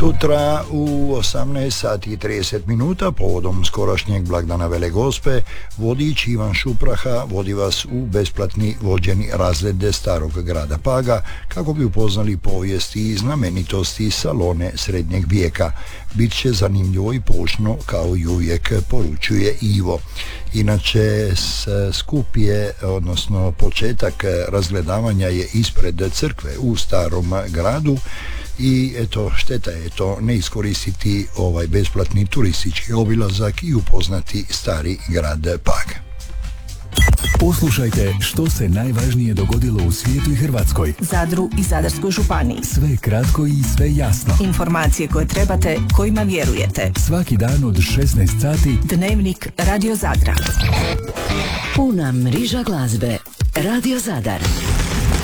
Sutra u 18 sati i 30 minuta povodom skorašnjeg blagdana Velegospe vodič Ivan Šupraha vodi vas u besplatni vođeni razgled starog grada Paga kako bi upoznali povijesti i znamenitosti Salone srednjeg vijeka. Bit će zanimljivo i poučno kao i uvijek, poručuje Ivo. Inače, skup je, odnosno početak razgledavanja je ispred crkve u starom gradu i eto, šteta je to ne iskoristiti ovaj besplatni turistički obilazak i upoznati stari grad Pag. Poslušajte što se najvažnije dogodilo u svijetu i Hrvatskoj, Zadru i Zadarskoj županiji. sve kratko i sve jasno. Informacije koje trebate, kojima vjerujete. Svaki dan od 16 sati. Dnevnik Radio Zadra. Puna mriža glazbe. Radio Zadar.